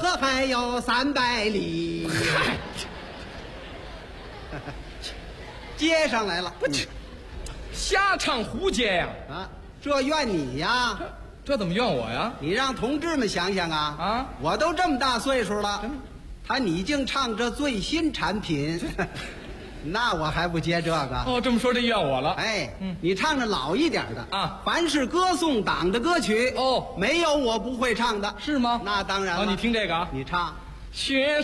还有300里。 嗨， 接上来了， 瞎唱胡接呀！ 啊，这怨你呀！ 这怎么怨我呀？ 你让同志们想想啊！ 啊， 我都这么大岁数了，你净唱这最新产品，那我还不接这个？ 哦，这么说这怨我了。 哎，你唱着老一点的啊， 凡是歌颂党的歌曲， 哦， 没有我不会唱的， 是吗？ 那当然了。 好，你听这个啊， 你唱。 学